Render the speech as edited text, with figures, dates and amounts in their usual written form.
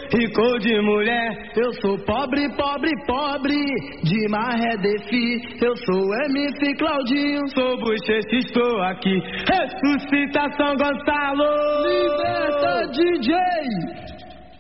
rico de mulher. Eu sou pobre, pobre, pobre, de maré defi. Eu sou MC Claudinho, sou bochecha, estou aqui. Ressuscitação Gonçalo, liberta DJ.